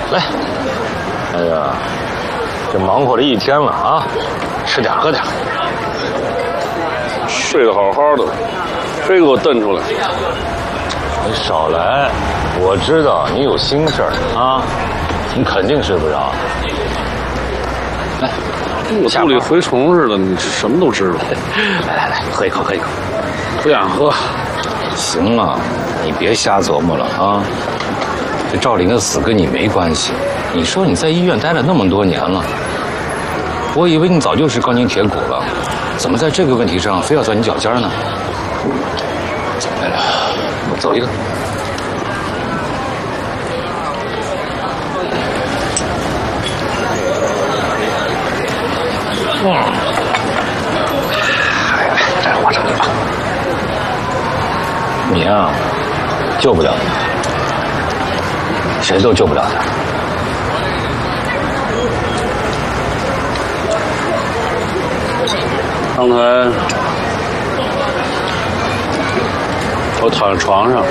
来。哎呀，这忙活了一天了啊，吃点喝点。 睡得好好的，非给我瞪出来。 你少来，我知道你有心事儿啊，你肯定睡不着。来， 我肚里蛔虫似的，你什么都知道。 来，喝一口，喝一口。 不想喝。 行了，你别瞎琢磨了啊。这赵玲的死跟你没关系。你说你在医院待了那么多年了，我以为你早就是钢筋铁骨了，怎么在这个问题上非要钻你脚尖呢？来了，走一个。来，这是我这里吧。你啊，救不了你，谁都救不了他。 刚才我躺在床上，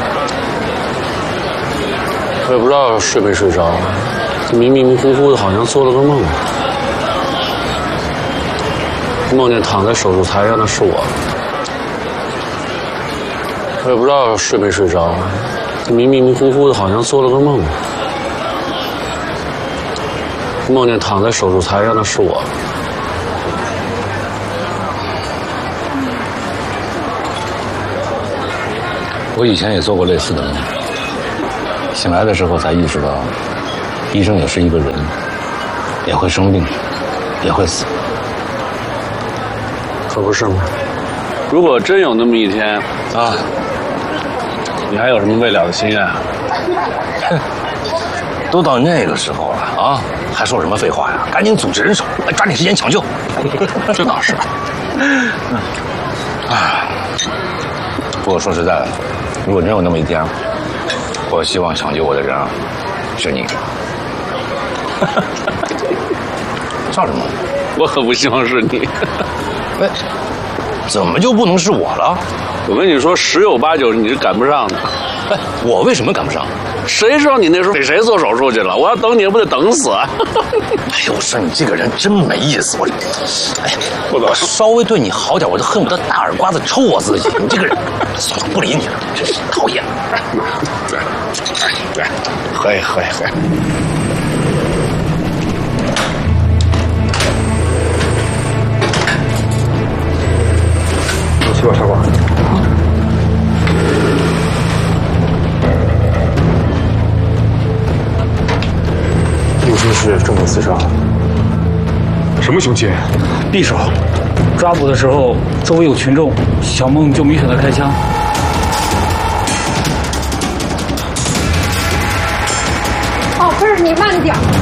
我也不知道睡没睡着，迷迷糊糊的，好像做了个梦。梦见躺在手术台上的是我，我也不知道睡没睡着，迷迷糊糊的，好像做了个梦。梦见躺在手术台上的是我。 我以前也做过类似的梦，醒来的时候才意识到，医生也是一个人，也会生病，也会死。 可不是吗？如果真有那么一天啊，你还有什么未了的心愿啊？ 都到那个时候了啊，还说什么废话呀？赶紧组织人手，抓紧时间抢救。 这倒是。 不过说实在的，如果真有那么一天，我希望抢救我的人啊，是你。笑什么？ 我可不希望是你。 哎，怎么就不能是我了？ 我跟你说，10有8九你是赶不上的。 哎，我为什么赶不上？ 谁知道你那时候给谁做手术去了？我要等你，不得等死啊！ 哎呦，我说你这个人真没意思！我稍微对你好点，我就恨不得大耳刮子抽我自己。你这个人，算了，不理你了，真是讨厌。对，喝一喝。 去吧，茶馆。入侵是正面刺杀。什么凶器？ 匕首。抓捕的时候周围有群众，小孟就没选择开枪。 哦，不是，你慢点。